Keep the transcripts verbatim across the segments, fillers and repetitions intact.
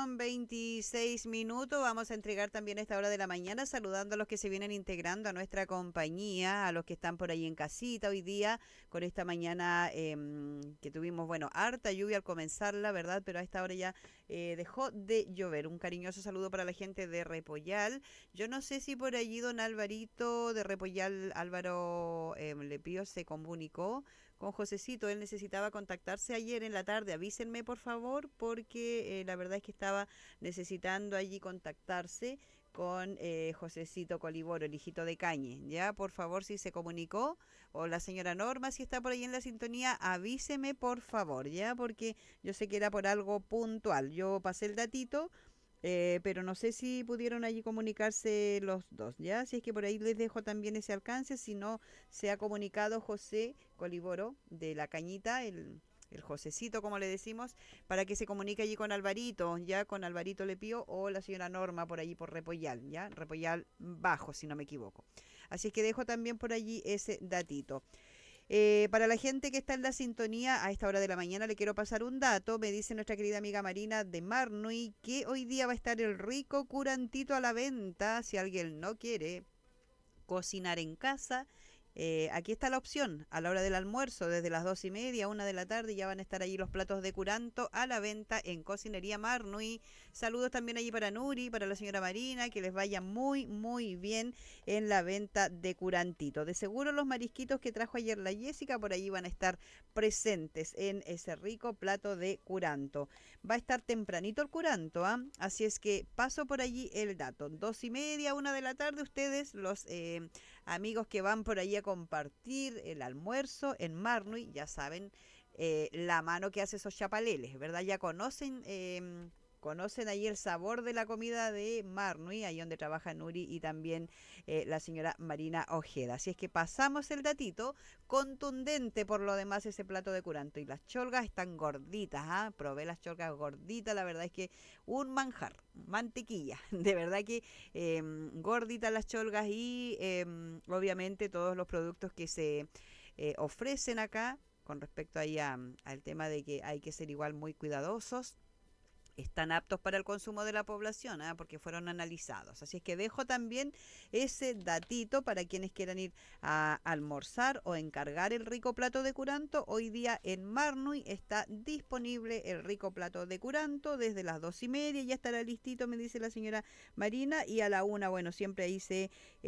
con veintiséis minutos. Vamos a entregar también a esta hora de la mañana, saludando a los que se vienen integrando a nuestra compañía, a los que están por ahí en casita hoy día, con esta mañana eh, que tuvimos, bueno, harta lluvia al comenzarla, ¿verdad? Pero a esta hora ya eh, dejó de llover. Un cariñoso saludo para la gente de Repollal. Yo no sé si por allí don Alvarito de Repollal, Álvaro eh, Lepío, se comunicó con Josecito. Él necesitaba contactarse ayer en la tarde. Avísenme por favor, porque eh, la verdad es que estaba necesitando allí contactarse con eh, Josecito Coliboro, el hijito de Cañe. Ya, por favor, si se comunicó, o la señora Norma, si está por ahí en la sintonía, avíseme por favor, ya, porque yo sé que era por algo puntual. Yo pasé el datito. Eh, pero no sé si pudieron allí comunicarse los dos, ¿ya? Así es que por ahí les dejo también ese alcance, si no se ha comunicado José Coliboro de La Cañita, el, el Josecito, como le decimos, para que se comunique allí con Alvarito, ya con Alvarito Lepío o la señora Norma por allí por Repollal, ¿ya? Repollal Bajo, si no me equivoco. Así es que dejo también por allí ese datito. Eh, para la gente que está en la sintonía a esta hora de la mañana, le quiero pasar un dato. Me dice nuestra querida amiga Marina de Marnui que hoy día va a estar el rico curantito a la venta. Si alguien no quiere cocinar en casa, eh, aquí está la opción. A la hora del almuerzo, desde las dos y media, una de la tarde, ya van a estar allí los platos de curanto a la venta en Cocinería Marnui. Saludos también allí para Nuri, para la señora Marina, que les vaya muy, muy bien en la venta de curantito. De seguro los marisquitos que trajo ayer la Jessica por allí van a estar presentes en ese rico plato de curanto. Va a estar tempranito el curanto, ¿ah? Así es que paso por allí el dato. Dos y media, una de la tarde, ustedes, los eh, amigos que van por allí a compartir el almuerzo en Marnui, ya saben eh, la mano que hace esos chapaleles, ¿verdad? Ya conocen... Eh, Conocen ahí el sabor de la comida de Marnui, ahí donde trabaja Nuri y también eh, la señora Marina Ojeda. Así es que pasamos el datito, contundente por lo demás ese plato de curanto. Y las cholgas están gorditas, ¿ah? Probé las cholgas gorditas, la verdad es que un manjar, mantequilla. De verdad que eh, gorditas las cholgas y eh, obviamente todos los productos que se eh, ofrecen acá con respecto ahí a, al tema de que hay que ser igual muy cuidadosos, están aptos para el consumo de la población, ¿eh? Porque fueron analizados. Así es que dejo también ese datito para quienes quieran ir a almorzar o encargar el rico plato de curanto. Hoy día en Marnui está disponible el rico plato de curanto desde las dos y media. Ya estará listito, me dice la señora Marina. Y a la una, bueno, siempre ahí se...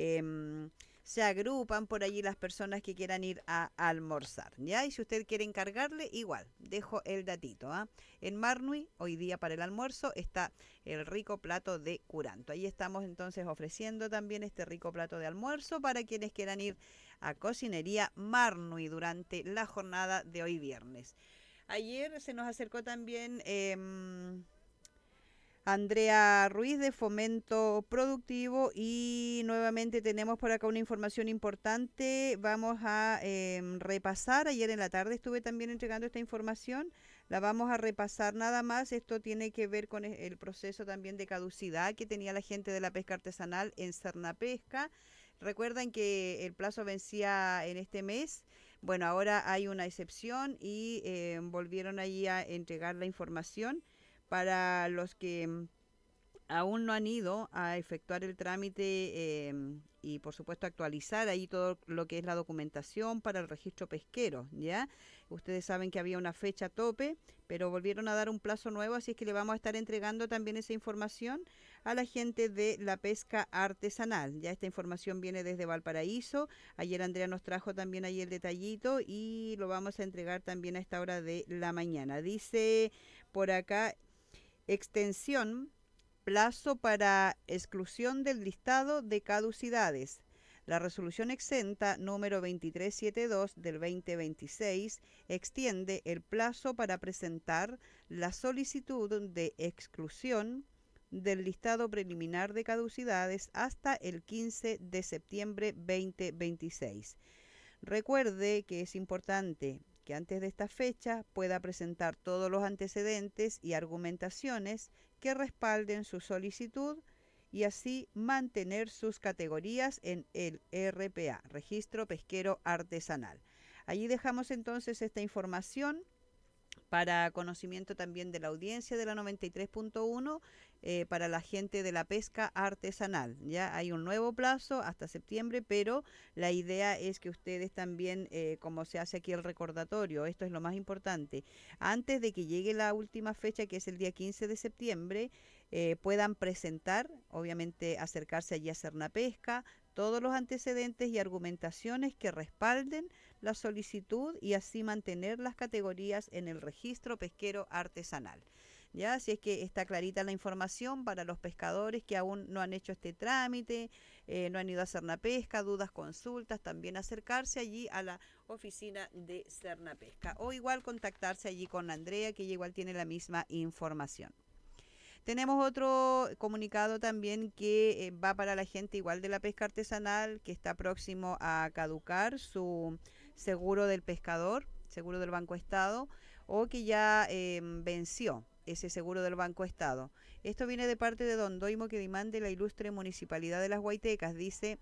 Eh, se agrupan por allí las personas que quieran ir a almorzar, ¿ya? Y si usted quiere encargarle, igual, dejo el datito, ¿ah? En Marnui, hoy día para el almuerzo, está el rico plato de curanto. Ahí estamos entonces ofreciendo también este rico plato de almuerzo para quienes quieran ir a Cocinería Marnui durante la jornada de hoy viernes. Ayer se nos acercó también... Eh, Andrea Ruiz de Fomento Productivo y nuevamente tenemos por acá una información importante. Vamos a eh, repasar. Ayer en la tarde estuve también entregando esta información. La vamos a repasar nada más. Esto tiene que ver con el proceso también de caducidad que tenía la gente de la pesca artesanal en Cernapesca. Recuerdan que el plazo vencía en este mes. Bueno, ahora hay una excepción y eh, volvieron allí a entregar la información para los que mm, aún no han ido a efectuar el trámite eh, y por supuesto actualizar ahí todo lo que es la documentación para el registro pesquero, ¿ya? Ustedes saben que había una fecha tope, pero volvieron a dar un plazo nuevo, así es que le vamos a estar entregando también esa información a la gente de la pesca artesanal. Ya esta información viene desde Valparaíso. Ayer Andrea nos trajo también ahí el detallito y lo vamos a entregar también a esta hora de la mañana. Dice por acá, extensión, plazo para exclusión del listado de caducidades. La resolución exenta número veintitrés setenta y dos del dos mil veintiséis extiende el plazo para presentar la solicitud de exclusión del listado preliminar de caducidades hasta el quince de septiembre dos mil veintiséis. Recuerde que es importante que antes de esta fecha pueda presentar todos los antecedentes y argumentaciones que respalden su solicitud y así mantener sus categorías en el R P A, Registro Pesquero Artesanal. Allí dejamos entonces esta información Para conocimiento también de la audiencia de la noventa y tres punto uno, eh, para la gente de la pesca artesanal. Ya hay un nuevo plazo hasta septiembre, pero la idea es que ustedes también, eh, como se hace aquí el recordatorio, esto es lo más importante, antes de que llegue la última fecha, que es el día quince de septiembre, eh, puedan presentar, obviamente acercarse allí a Cernapesca, todos los antecedentes y argumentaciones que respalden la solicitud y así mantener las categorías en el registro pesquero artesanal. Ya, así es que está clarita la información para los pescadores que aún no han hecho este trámite, eh, no han ido a Cernapesca, dudas, consultas, también acercarse allí a la oficina de Cernapesca o igual contactarse allí con Andrea, que ella igual tiene la misma información. Tenemos otro comunicado también que eh, va para la gente igual de la pesca artesanal, que está próximo a caducar su seguro del pescador, seguro del Banco Estado, o que ya eh, venció ese seguro del Banco Estado. Esto viene de parte de don Doimo Quedimán de la ilustre Municipalidad de Las Guaitecas. Dice: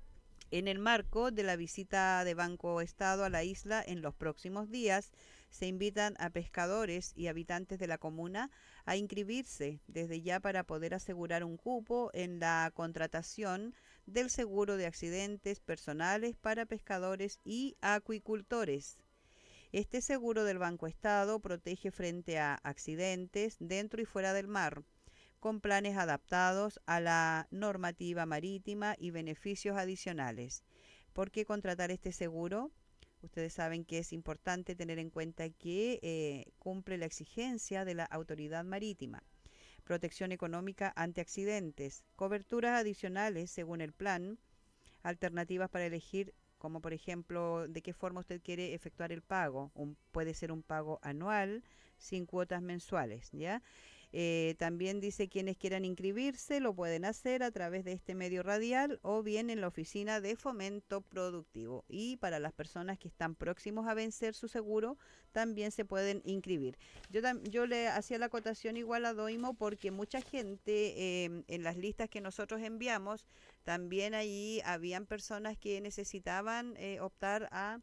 en el marco de la visita de Banco Estado a la isla en los próximos días, se invitan a pescadores y habitantes de la comuna a inscribirse desde ya para poder asegurar un cupo en la contratación del seguro de accidentes personales para pescadores y acuicultores. Este seguro del Banco Estado protege frente a accidentes dentro y fuera del mar, con planes adaptados a la normativa marítima y beneficios adicionales. ¿Por qué contratar este seguro? Ustedes saben que es importante tener en cuenta que eh, cumple la exigencia de la autoridad marítima. Protección económica ante accidentes, coberturas adicionales según el plan, alternativas para elegir, como por ejemplo de qué forma usted quiere efectuar el pago. Un, puede ser un pago anual sin cuotas mensuales, ¿ya? Eh, también dice quienes quieran inscribirse lo pueden hacer a través de este medio radial o bien en la oficina de fomento productivo. Y para las personas que están próximos a vencer su seguro, también se pueden inscribir. Yo, yo le hacía la acotación igual a Doimo porque mucha gente eh, en las listas que nosotros enviamos, también allí habían personas que necesitaban eh, optar a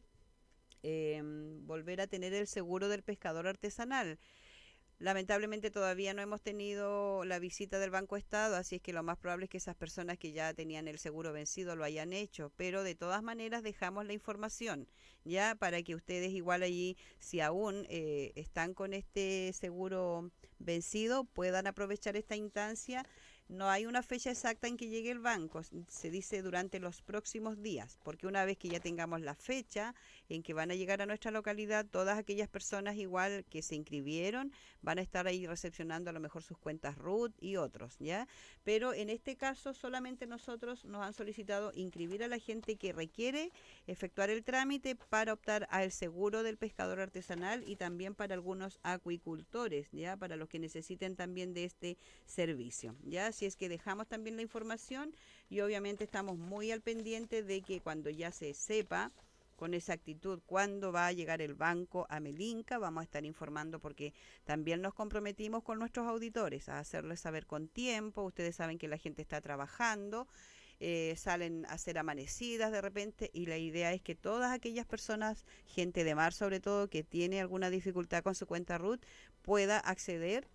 eh, volver a tener el seguro del pescador artesanal. Lamentablemente todavía no hemos tenido la visita del Banco Estado, así es que lo más probable es que esas personas que ya tenían el seguro vencido lo hayan hecho, pero de todas maneras dejamos la información, ya para que ustedes igual allí, si aún eh, están con este seguro vencido, puedan aprovechar esta instancia. No hay una fecha exacta en que llegue el banco, se dice durante los próximos días, porque una vez que ya tengamos la fecha en que van a llegar a nuestra localidad, todas aquellas personas igual que se inscribieron van a estar ahí recepcionando a lo mejor sus cuentas R U T y otros, ¿ya? Pero en este caso solamente nosotros nos han solicitado inscribir a la gente que requiere efectuar el trámite para optar al seguro del pescador artesanal y también para algunos acuicultores, ¿ya? Para los que necesiten también de este servicio, ¿ya? Así es que dejamos también la información y obviamente estamos muy al pendiente de que cuando ya se sepa con exactitud cuándo va a llegar el banco a Melinca, vamos a estar informando porque también nos comprometimos con nuestros auditores a hacerles saber con tiempo. Ustedes saben que la gente está trabajando, eh, salen a hacer amanecidas de repente y la idea es que todas aquellas personas, gente de mar sobre todo, que tiene alguna dificultad con su cuenta R U T, pueda acceder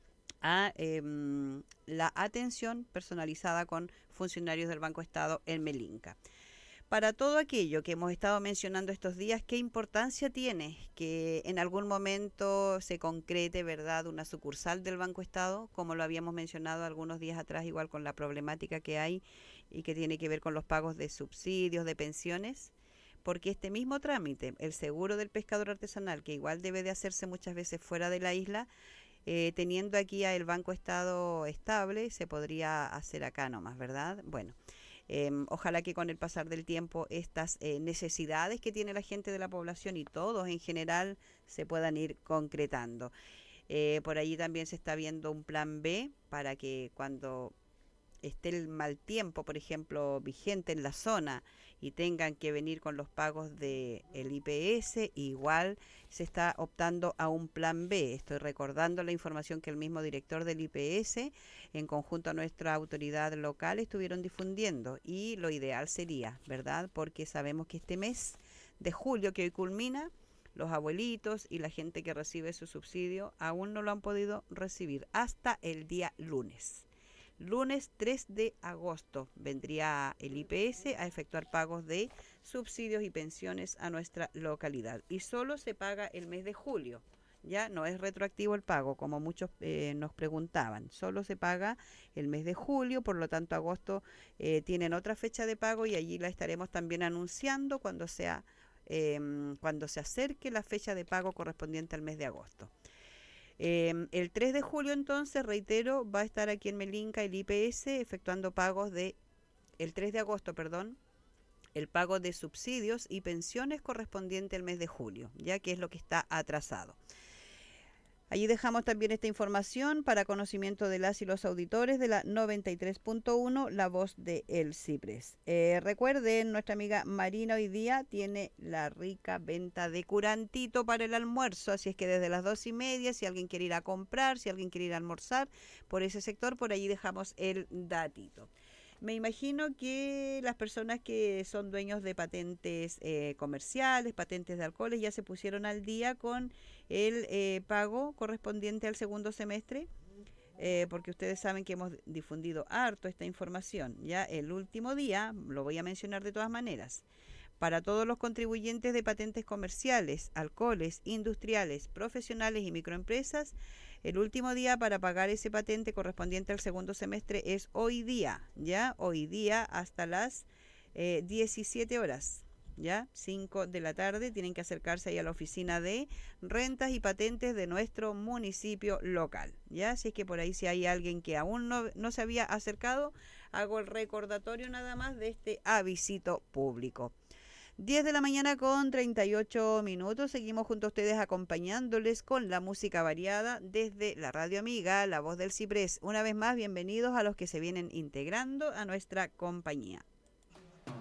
a eh, la atención personalizada con funcionarios del Banco Estado en Melinca. Para todo aquello que hemos estado mencionando estos días, ¿qué importancia tiene que en algún momento se concrete, verdad, una sucursal del Banco Estado, como lo habíamos mencionado algunos días atrás, igual con la problemática que hay y que tiene que ver con los pagos de subsidios, de pensiones? Porque este mismo trámite, el seguro del pescador artesanal, que igual debe de hacerse muchas veces fuera de la isla, eh, teniendo aquí a el Banco Estado estable, se podría hacer acá nomás, ¿verdad? Bueno. Eh, ojalá que con el pasar del tiempo estas eh, necesidades que tiene la gente de la población y todos en general se puedan ir concretando. Eh, por allí también se está viendo un plan B para que cuando esté el mal tiempo, por ejemplo, vigente en la zona y tengan que venir con los pagos del I P S, igual se está optando a un plan B. Estoy recordando la información que el mismo director del I P S, en conjunto a nuestra autoridad local, estuvieron difundiendo y lo ideal sería, ¿verdad? Porque sabemos que este mes de julio que hoy culmina, los abuelitos y la gente que recibe su subsidio aún no lo han podido recibir hasta el día lunes. Lunes tres de agosto vendría el I P S a efectuar pagos de subsidios y pensiones a nuestra localidad. Y solo se paga el mes de julio. Ya no es retroactivo el pago, como muchos eh, nos preguntaban. Solo se paga el mes de julio, por lo tanto agosto eh, tienen otra fecha de pago y allí la estaremos también anunciando cuando sea eh, cuando se acerque la fecha de pago correspondiente al mes de agosto. Eh, el tres de julio entonces, reitero, va a estar aquí en Melinca el I P S efectuando pagos de, el tres de agosto, perdón, el pago de subsidios y pensiones correspondiente al mes de julio, ya que es lo que está atrasado. Allí dejamos también esta información para conocimiento de las y los auditores de la noventa y tres punto uno, La Voz de El Ciprés. Eh, recuerden, nuestra amiga Marina hoy día tiene la rica venta de curantito para el almuerzo, así es que desde las dos y media, si alguien quiere ir a comprar, si alguien quiere ir a almorzar por ese sector, por allí dejamos el datito. Me imagino que las personas que son dueños de patentes eh, comerciales, patentes de alcoholes, ya se pusieron al día con el eh, pago correspondiente al segundo semestre, eh, porque ustedes saben que hemos difundido harto esta información. Ya el último día, lo voy a mencionar de todas maneras, para todos los contribuyentes de patentes comerciales, alcoholes, industriales, profesionales y microempresas, el último día para pagar ese patente correspondiente al segundo semestre es hoy día, ¿ya? Hoy día hasta las eh, diecisiete horas, ¿ya? cinco de la tarde, tienen que acercarse ahí a la oficina de rentas y patentes de nuestro municipio local, ¿ya? Así es que por ahí si hay alguien que aún no, no se había acercado, hago el recordatorio nada más de este avisito público. diez de la mañana con treinta y ocho minutos. Seguimos junto a ustedes acompañándoles con la música variada desde la radio amiga La Voz del Ciprés. Una vez más, bienvenidos a los que se vienen integrando a nuestra compañía.